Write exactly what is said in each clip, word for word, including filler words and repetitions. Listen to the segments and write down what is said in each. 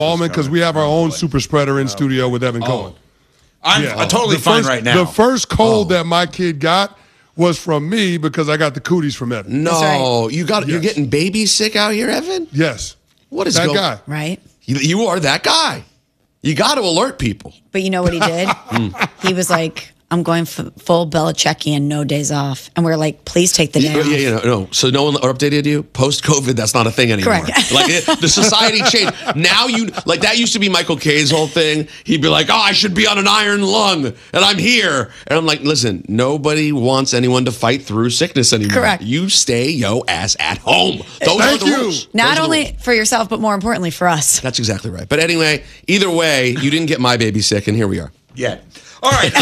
Almond, because we have our own super spreader in studio with Evan oh. Cohen. I'm yeah. uh, totally the fine first, right now. The first cold oh. that my kid got was from me because I got the cooties from Evan. No, right. you got yes. you're getting baby sick out here, Evan? Yes. What is that go- guy? Right. You, you are that guy. You got to alert people. But you know what he did? He was like, I'm going f- full Belichickian, no days off. And we're like, please take the day yeah, off. Yeah, yeah, no, no. So no one updated you? Post-COVID, that's not a thing anymore. Correct. Like, it, the society changed. Now you, like, that used to be Michael K's whole thing. He'd be like, oh, I should be on an iron lung, and I'm here. And I'm like, listen, nobody wants anyone to fight through sickness anymore. Correct. You stay yo ass at home. Those Thank are the you. rules. Not Those are the only rules. for yourself, but more importantly for us. That's exactly right. But anyway, either way, you didn't get my baby sick, and here we are. Yeah. All right,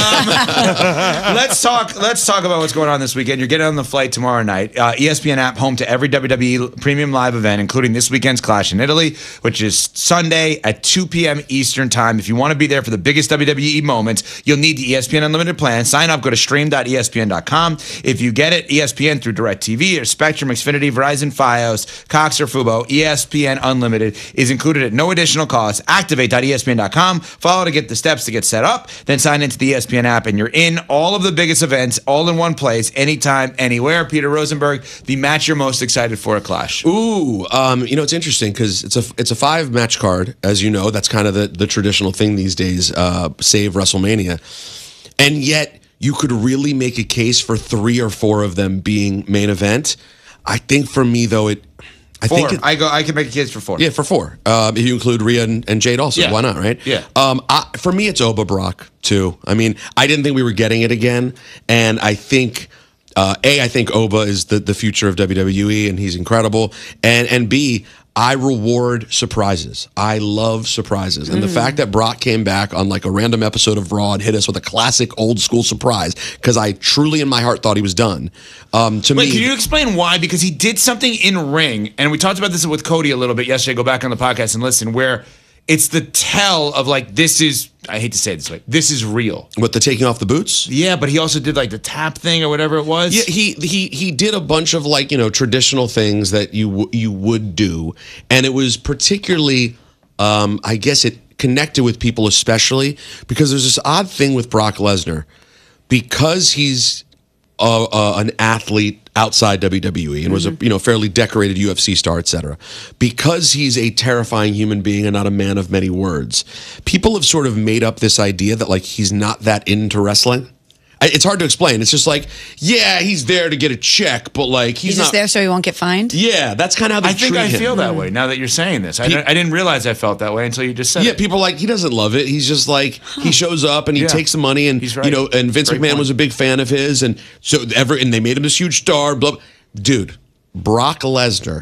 um, let's talk. Let's talk about what's going on this weekend. You're getting on the flight tomorrow night. Uh, E S P N app home to every W W E Premium Live event, including this weekend's Clash in Italy, which is Sunday at two p.m. Eastern Time. If you want to be there for the biggest W W E moments, you'll need the E S P N Unlimited plan. Sign up. Go to stream dot E S P N dot com. If you get it, E S P N through DirecTV or Spectrum, Xfinity, Verizon, Fios, Cox, or Fubo, E S P N Unlimited is included at no additional cost. Activate dot E S P N dot com. Follow to get the steps to get set up. Then sign into the E S P N app, and you're in all of the biggest events, all in one place, anytime, anywhere. Peter Rosenberg, the match you're most excited for at Clash. Ooh, um, you know, it's interesting because it's a it's a five match card, as you know. That's kind of the, the traditional thing these days, uh, save WrestleMania. And yet, you could really make a case for three or four of them being main event. I think for me, though, it. I four. think it, I go. I can make a case for four. Yeah, for four. Um, if you include Rhea and, and Jade also, yeah. why not, right? Yeah. Um, I, for me, it's Oba Brock, too. I mean, I didn't think we were getting it again. And I think, uh, A, I think Oba is the, the future of W W E, and he's incredible. And, and B, I reward surprises. I love surprises. And mm. the fact that Brock came back on like a random episode of Raw and hit us with a classic old school surprise, because I truly in my heart thought he was done. Um, to Wait, me, can you explain why? Because he did something in ring, and we talked about this with Cody a little bit yesterday. Go back on the podcast and listen, where it's the tell of like, this is, I hate to say it this way, this is real. What, the taking off the boots? Yeah, but he also did like the tap thing or whatever it was. Yeah, he he he did a bunch of like, you know, traditional things that you w- you would do, and it was particularly, um, I guess it connected with people especially because there's this odd thing with Brock Lesnar, because he's a, a, an athlete outside W W E and was a you know fairly decorated U F C star, et cetera. Because he's a terrifying human being and not a man of many words, people have sort of made up this idea that like he's not that into wrestling. It's hard to explain. It's just like, yeah, he's there to get a check, but like he's, he's just not there so he won't get fined. Yeah, that's kind of how they I think treat I him. feel that way now that you're saying this. I, Pe- I didn't realize I felt that way until you just said Yeah, it. people are like, he doesn't love it. He's just like, he shows up and he Yeah. takes the money, and He's right. you know, and Vince Great McMahon point. was a big fan of his, and so ever, and they made him this huge star. Blah, blah. Dude, Brock Lesnar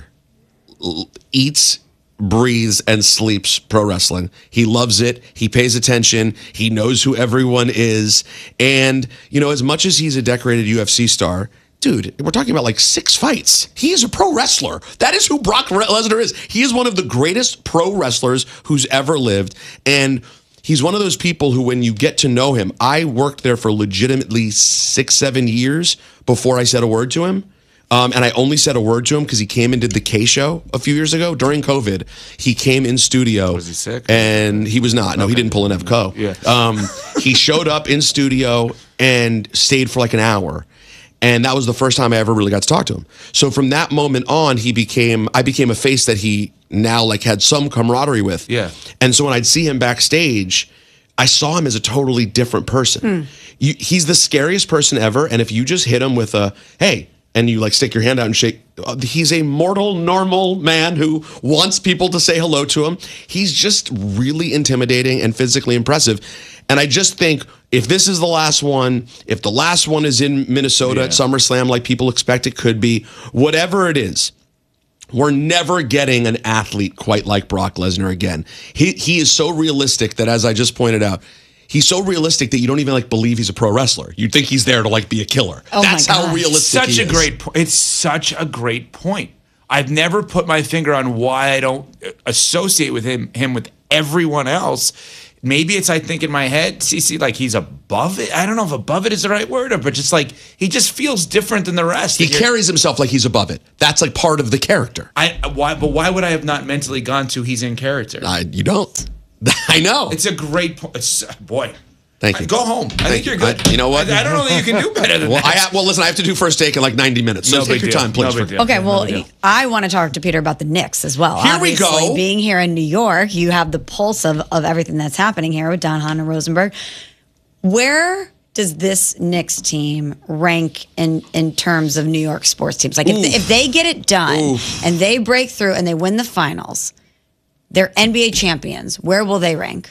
l- eats, breathes, and sleeps pro wrestling. He loves it. He pays attention. He knows who everyone is, and you know, as much as he's a decorated U F C star. Dude, we're talking about like six fights. He is a pro wrestler. That is who Brock Lesnar is. He is one of the greatest pro wrestlers who's ever lived. And he's one of those people who, when you get to know him, I worked there for legitimately six, seven years before I said a word to him. Um, and I only said a word to him because he came and did the K show a few years ago during COVID. He came in studio. Was he sick? And he was not. No, Okay. he didn't pull an Evco. Yeah. Um, he showed up in studio and stayed for like an hour. And that was the first time I ever really got to talk to him. So from that moment on, he became, I became a face that he now like had some camaraderie with. Yeah. And so when I'd see him backstage, I saw him as a totally different person. You, he's the scariest person ever. And if you just hit him with a, hey, and you like stick your hand out and shake, uh, he's a mortal, normal man who wants people to say hello to him. He's just really intimidating and physically impressive. And I just think if this is the last one, if the last one is in Minnesota Yeah. at SummerSlam like people expect it could be, whatever it is, we're never getting an athlete quite like Brock Lesnar again. He he is so realistic that, as I just pointed out, he's so realistic that you don't even like believe he's a pro wrestler. You think he's there to like be a killer. Oh That's my how gosh. realistic Such he a is. great point. It's such a great point. I've never put my finger on why I don't associate with him him with everyone else. maybe it's I think in my head, CeCe, like he's above it. I don't know if above it is the right word, or but just like he just feels different than the rest. He And you're- carries himself like he's above it. That's like part of the character. I why, but why would I have not mentally gone to he's in character? I, you don't. I know. It's a great point. Boy. Thank you. Go home. I think you're good. I- you know what? I, I don't know that you can do better than Well, that. I have, well, listen, I have to do first take in like ninety minutes. So No take big your deal. time, please. No big deal. Okay, No well, big deal. I want to talk to Peter about the Knicks as well. Here we Obviously, go. Being here in New York, you have the pulse of, of everything that's happening here with Don Hahn and Rosenberg. Where does this Knicks team rank in, in terms of New York sports teams? Like, if they, if they get it done Oof. and they break through and they win the finals, they're N B A champions. Where will they rank?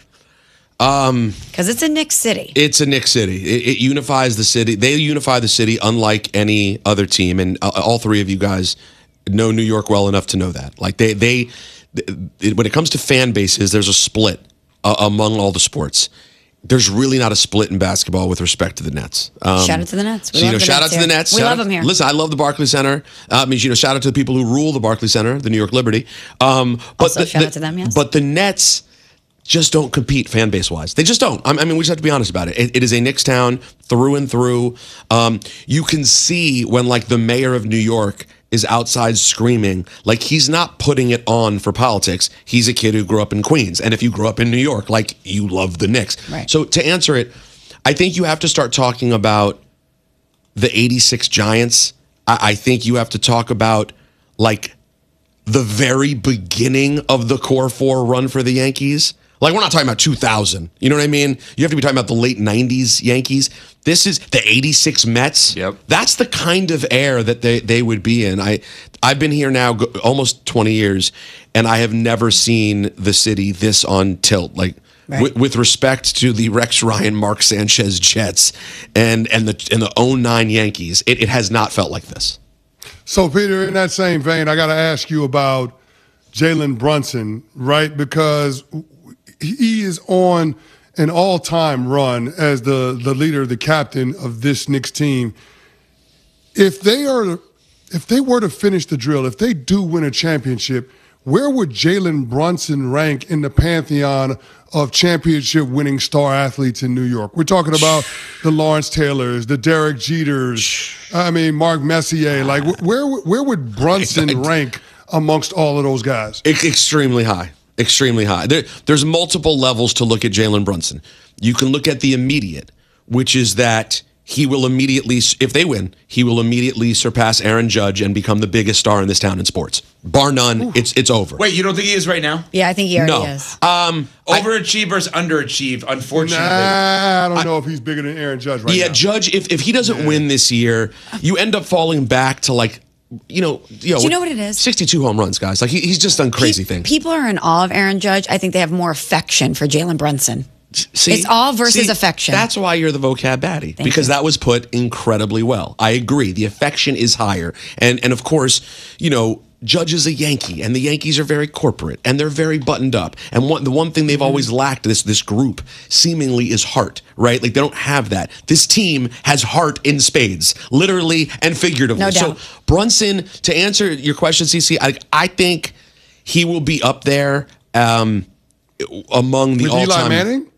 Um, because it's a Knicks city. It's a Knicks city. It, it unifies the city. They unify the city unlike any other team. And uh, all three of you guys know New York well enough to know that. Like they, they, it, when it comes to fan bases, there's a split uh, among all the sports. There's really not a split in basketball with respect to the Nets. Um, Shout out to the Nets. We so, you love know, the shout Nets out to the here. Nets. We Shout love out- them here. Listen, I love the Barclays Center. Uh, I mean, you know, shout out to the people who rule the Barclays Center, the New York Liberty. Um, but Also, the, shout the- out to them, yes. But the Nets just don't compete fan base wise. They just don't. I I mean, we just have to be honest about it. It, it is a Knicks town through and through. Um, you can see when like the mayor of New York is outside screaming, like he's not putting it on for politics. He's a kid who grew up in Queens. And if you grew up in New York, like you love the Knicks. Right. So to answer it, I think you have to start talking about the eighty-six Giants. I, I think you have to talk about like the very beginning of the core four run for the Yankees. Like, we're not talking about two thousand. You know what I mean? You have to be talking about the late nineties Yankees. This is the eighty-six Mets. Yep. That's the kind of air that they, they would be in. I, I've been here now go- almost twenty years, and I have never seen the city this on tilt. Like, Right. with, with respect to the Rex Ryan, Mark Sanchez Jets and, and the and the oh nine Yankees, it, it has not felt like this. So, Peter, in that same vein, I got to ask you about Jalen Brunson, right? Because he is on an all-time run as the, the leader, the captain of this Knicks team. If they are, if they were to finish the drill, if they do win a championship, where would Jalen Brunson rank in the pantheon of championship-winning star athletes in New York? We're talking about the Lawrence Taylors, the Derek Jeters, I mean, Mark Messier. Like, wh- where where would Brunson rank amongst all of those guys? Ex- Extremely high. Extremely high. There, there's multiple levels to look at Jalen Brunson. You can look at the immediate, which is that he will immediately, if they win, he will immediately surpass Aaron Judge and become the biggest star in this town in sports. Bar none, it's it's over. Wait, you don't think he is right now? Yeah, I think he already no. is. Um, Overachieve versus underachieve, unfortunately. Nah, I don't know if he's bigger than Aaron Judge right yeah, now. Judge, if, if he doesn't win this year, you end up falling back to like, you know, you know, Do you know what it is? sixty-two home runs, guys. Like he, he's just done crazy Pe- things. People are in awe of Aaron Judge. I think they have more affection for Jalen Brunson. See, It's all versus see, affection. That's why you're the vocab baddie, because you. that was put incredibly well. I agree. The affection is higher. And and of course, you know, Judge is a Yankee, and the Yankees are very corporate, and they're very buttoned up. And one, the one thing they've always lacked, this this group, seemingly is heart, right? Like, they don't have that. This team has heart in spades, literally and figuratively. No so, doubt. Brunson, to answer your question, CeCe, I, I think he will be up there um, among the With all-time... Eli Manning?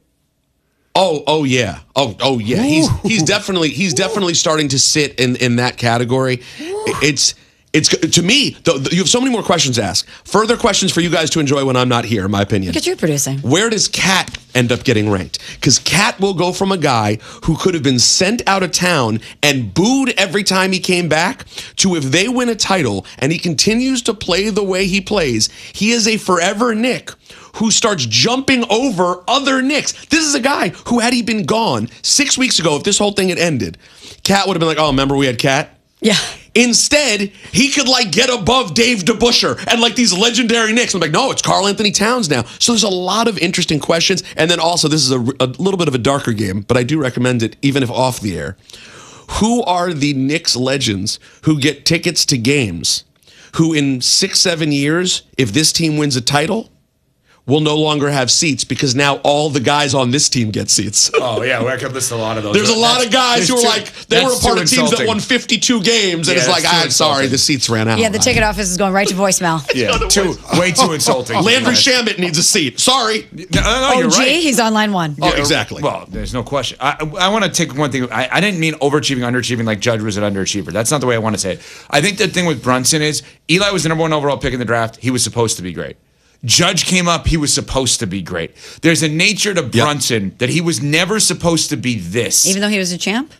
Oh, oh yeah. Oh, oh yeah. He's he's definitely he's definitely starting to sit in in that category. It's it's to me. The, the, you have so many more questions to ask. Further questions for you guys to enjoy when I'm not here. In my opinion. Look at you producing. Where does Cat end up getting ranked? Because Cat will go from a guy who could have been sent out of town and booed every time he came back to, if they win a title and he continues to play the way he plays, he is a forever Knick who starts jumping over other Knicks. This is a guy who, had he been gone six weeks ago, if this whole thing had ended, Cat would have been like, oh, remember we had Cat? Yeah. Instead, he could like get above Dave DeBusschere and like these legendary Knicks. I'm like, no, it's Karl Anthony Towns now. So there's a lot of interesting questions. And then also, this is a, a little bit of a darker game, but I do recommend it even if off the air. Who are the Knicks legends who get tickets to games who in six, seven years, if this team wins a title, will no longer have seats because now all the guys on this team get seats. Oh yeah, well, I could list a lot of those. There's a lot of guys who are too- like, they were a that's part too of teams that insulting. won fifty-two games, and Yeah, it's like, that's too I'm sorry, insulting. the seats ran out. Yeah, the ticket office is going right to voicemail. Yeah, too way too insulting. Landry Yes. Shamit needs a seat. Sorry. No, no, no, Oh, you're gee, right. he's on line one. Oh, exactly. Well, there's no question. I, I want to take one thing. I, I didn't mean overachieving, underachieving like Judge was an underachiever. That's not the way I want to say it. I think the thing with Brunson is Eli was the number one overall pick in the draft. He was supposed to be great. Judge came up. He was supposed to be great. There's a nature to Brunson that he was never supposed to be this. Even though he was a champ?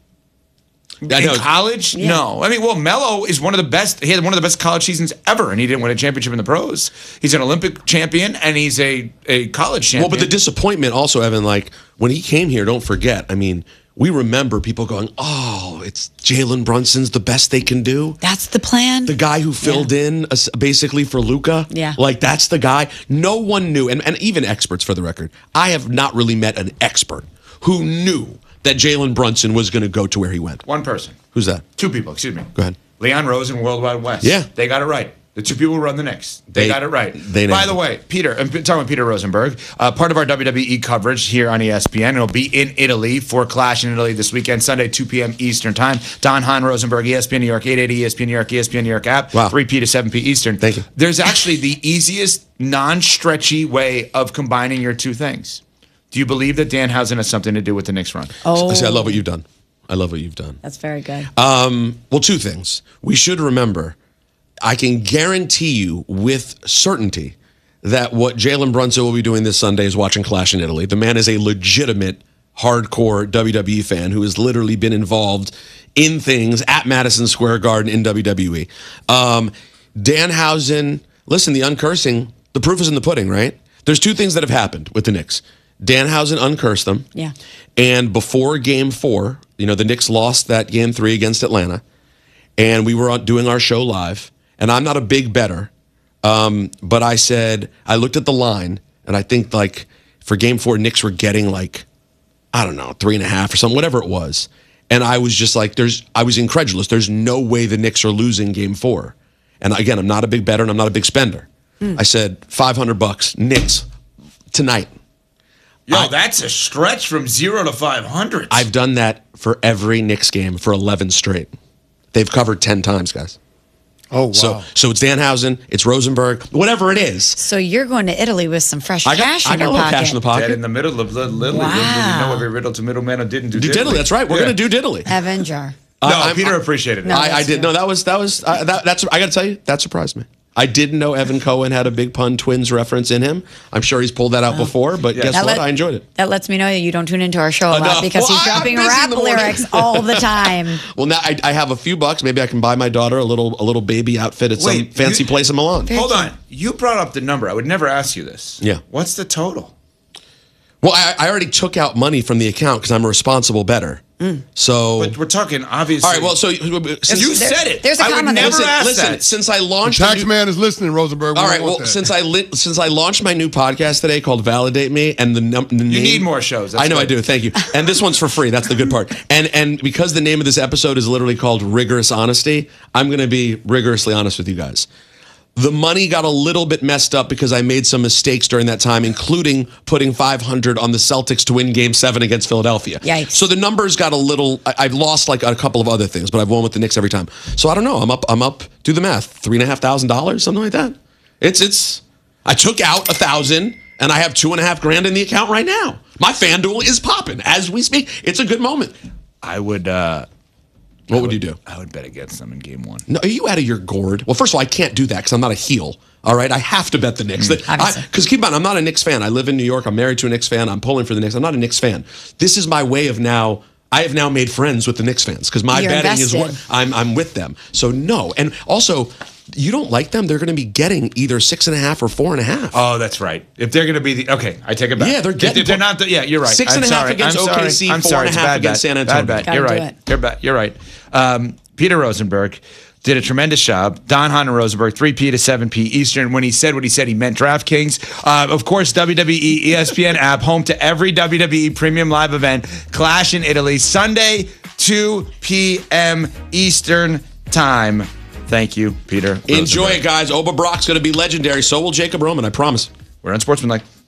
I in know. college, Yeah. no. I mean, well, Melo is one of the best. He had one of the best college seasons ever, and he didn't win a championship in the pros. He's an Olympic champion, and he's a, a college champion. Well, but the disappointment also, Evan, like when he came here, don't forget, I mean, we remember people going, oh, it's Jalen Brunson's the best they can do. That's the plan? The guy who filled in uh, basically for Luka. Yeah. Like that's the guy. No one knew, and, and even experts for the record, I have not really met an expert who knew that Jalen Brunson was going to go to where he went. one person, Who's that? two people, excuse me. Go ahead. Leon Rose and World Wide West. Yeah. They got it right. The two people who run the Knicks. They, They- got it right. they By nailed the it. way, Peter, I'm talking about Peter Rosenberg, uh, part of our W W E coverage here on E S P N. It'll be in Italy for Clash in Italy this weekend, Sunday, two p.m. Eastern Time. Don Hahn Rosenberg, E S P N New York, eight eighty E S P N New York, E S P N New York app, Wow. three p to seven p Eastern. Thank you. There's actually the easiest, non-stretchy way of combining your two things. Do you believe that Danhausen has something to do with the Knicks run? Oh, See, I love what you've done. I love what you've done. that's very good. Um, well, two things. We should remember, I can guarantee you with certainty that what Jalen Brunson will be doing this Sunday is watching Clash in Italy. The man is a legitimate hardcore W W E fan who has literally been involved in things at Madison Square Garden in W W E. Um, Danhausen, listen, the uncursing, the proof is in the pudding, right? There's two things that have happened with the Knicks. Danhausen uncursed them. Yeah. And before game four, you know, the Knicks lost that game three against Atlanta. And we were on- doing our show live. And I'm not a big bettor. Um, but I said, I looked at the line, and I think like for game four, Knicks were getting like, I don't know, three and a half or something, whatever it was. And I was just like, there's, I was incredulous. There's no way the Knicks are losing game four. And again, I'm not a big bettor and I'm not a big spender. I said, five hundred bucks, Knicks, tonight. Yo, I- that's a stretch from zero to five hundred. I've done that for every Knicks game for eleven straight. They've covered ten times, guys. Oh, wow. So, so it's Danhausen, it's Rosenberg, whatever it is. So you're going to Italy with some fresh I got, cash I in got a your little pocket. cash in the Dead pocket. in the middle of Little Italy. Wow. Didn't know every riddle to middleman who didn't do Do diddly. diddly. That's right. We're Yeah. going to do diddly. Evan Jar. No, I- I'm- Peter I- appreciated it. No. I, I that's did. good. No, that was that was uh, that. That's. I got to tell you, that surprised me. I didn't know Evan Cohen had a Big Pun Twins reference in him. I'm sure he's pulled that out before, but guess That what? let- I enjoyed it. That lets me know that you don't tune into our show a lot Enough. because Well, he's I- I'm dropping busy in rap the morning. lyrics all the time. Well, now I, I have a few bucks. Maybe I can buy my daughter a little a little baby outfit at some Wait, fancy you- place in Milan. Hold on. You brought up the number. I would never ask you this. Yeah. What's the total? Well, I, I already took out money from the account because I'm a responsible bettor. So, But we're talking obviously. all right. Well, so since, you There- said it. there's a I would comma there. never listen, ask listen. that. Since I launched, a Tax new- man is listening, Rosenberg. We all don't right. want Well, that. since I lit, since I launched my new podcast today called Validate Me, and the, num- the name, You need more shows. That's I know good. I do. Thank you. And this one's for free. That's the good part. And and because the name of this episode is literally called Rigorous Honesty, I'm going to be rigorously honest with you guys. The money got a little bit messed up because I made some mistakes during that time, including putting five hundred on the Celtics to win Game Seven against Philadelphia. Yikes. So the numbers got a little. I, I've lost like a couple of other things, but I've won with the Knicks every time. So I don't know. I'm up. I'm up. Do the math. Three and a half thousand dollars, something like that. It's it's. I took out a thousand, and I have two and a half grand in the account right now. My FanDuel is popping as we speak. It's a good moment. I would. Uh, What would you do? I would bet against them in game one. No, are you out of your gourd? Well, first of all, I can't do that because I'm not a heel. All right, I have to bet the Knicks. Obviously. Because keep in mind, I'm not a Knicks fan. I live in New York. I'm married to a Knicks fan. I'm pulling for the Knicks. I'm not a Knicks fan. This is my way of now. I have now made friends with the Knicks fans because my You're betting is invested. what I'm. I'm with them. So no, and also, you don't like them. They're going to be getting either six and a half or four and a half. Oh, that's right. If they're going to be the okay, I take it back. Yeah, they're If getting- they're not. The, yeah, you're right. Six I'm and a half sorry. against I'm sorry. O K C, I'm four sorry. and a It's half bad against bet. San Antonio. Bad bet. Gotta You're do right. it. You're bad. You're right. Um, Peter Rosenberg did a tremendous job. Don Hahn and Rosenberg, three p to seven p Eastern. When he said what he said, he meant DraftKings. Uh, of course, W W E E S P N app, home to every W W E premium live event. Clash in Italy, Sunday, two p.m. Eastern time. Thank you, Peter. Enjoy Rosenberg. it, guys. Oba Brock's going to be legendary. So will Jacob Roman. I promise. We're on Sportsmanlike.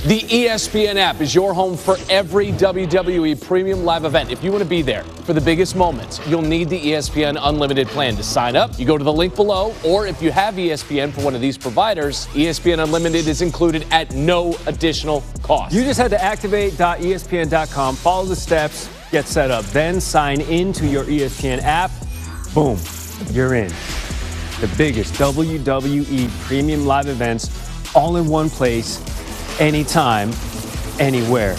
The E S P N app is your home for every W W E Premium Live event. If you want to be there for the biggest moments, you'll need the E S P N Unlimited plan. To sign up, you go to the link below, or if you have E S P N for one of these providers, E S P N Unlimited is included at no additional cost. You just head to activate dot E S P N dot com, follow the steps, get set up, then sign into your E S P N app. Boom, you're in. The biggest W W E Premium Live events all in one place, anytime, anywhere.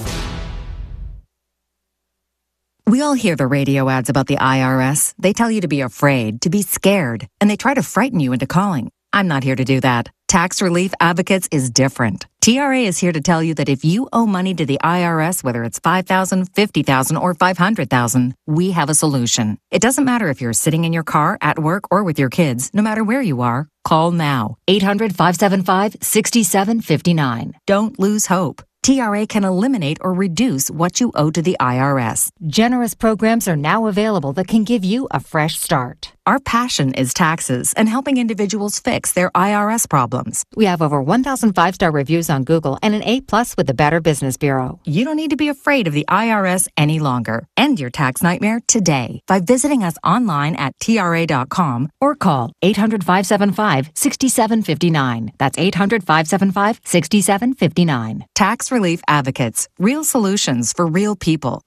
We all hear the radio ads about the I R S. They tell you to be afraid, to be scared, and they try to frighten you into calling. I'm not here to do that. Tax Relief Advocates is different. T R A is here to tell you that if you owe money to the I R S, whether it's five thousand dollars, fifty thousand dollars, or five hundred thousand dollars, we have a solution. It doesn't matter if you're sitting in your car, at work, or with your kids. No matter where you are, call now. eight hundred, five seven five, six seven five nine. Don't lose hope. T R A can eliminate or reduce what you owe to the I R S. Generous programs are now available that can give you a fresh start. Our passion is taxes and helping individuals fix their I R S problems. We have over one thousand five-star reviews on Google and an A plus with the Better Business Bureau. You don't need to be afraid of the I R S any longer. End your tax nightmare today by visiting us online at T R A dot com or call eight hundred, five seven five, six seven five nine. That's eight hundred, five seven five, six seven five nine. Tax Relief Advocates. Real solutions for real people.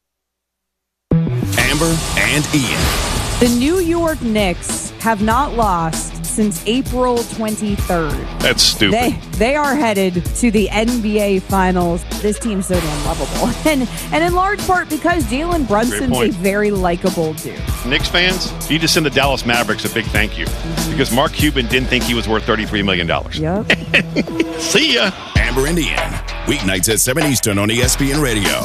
Amber and Ian. The New York Knicks have not lost since April twenty-third. That's stupid. They they are headed to the N B A Finals. This team's so damn lovable. And, and in large part because Jalen Brunson's a very likable dude. Knicks fans, you just send the Dallas Mavericks a big thank you. Mm-hmm. Because Mark Cuban didn't think he was worth thirty-three million dollars. Yep. See ya. Amber and Ian. Weeknights at seven Eastern on E S P N Radio.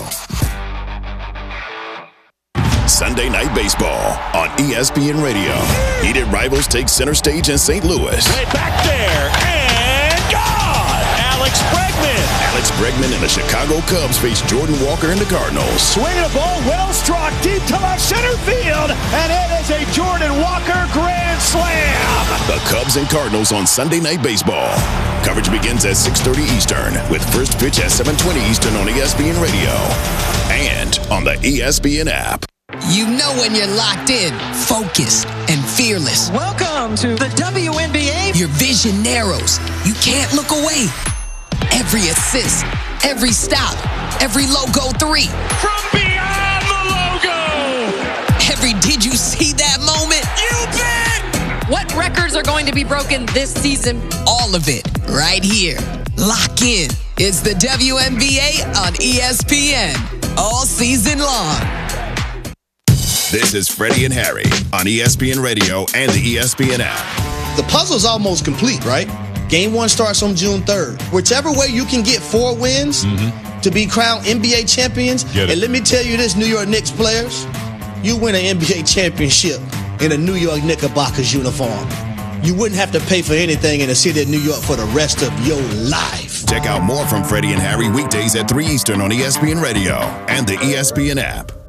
Sunday Night Baseball on E S P N Radio. Heated rivals take center stage in Saint Louis. Way back there, and gone! Alex Bregman! Alex Bregman and the Chicago Cubs face Jordan Walker and the Cardinals. Swinging a ball, well struck, deep to left center field, and it is a Jordan Walker grand slam! The Cubs and Cardinals on Sunday Night Baseball. Coverage begins at six thirty Eastern, with first pitch at seven twenty Eastern on E S P N Radio and on the E S P N app. You know when you're locked in, focused, and fearless. Welcome to the W N B A. Your vision narrows. You can't look away. Every assist, every stop, every logo three. From beyond the logo! Every did you see that moment? You bet! What records are going to be broken this season? All of it, right here. Lock in. It's the W N B A on E S P N. All season long. This is Freddie and Harry on E S P N Radio and the E S P N app. The puzzle's almost complete, right? Game one starts on June third. Whichever way you can get four wins mm-hmm. to be crowned N B A champions, and let me tell you this, New York Knicks players, you win an N B A championship in a New York Knickerbockers uniform. You wouldn't have to pay for anything in the city of New York for the rest of your life. Check out more from Freddie and Harry weekdays at three Eastern on E S P N Radio and the E S P N app.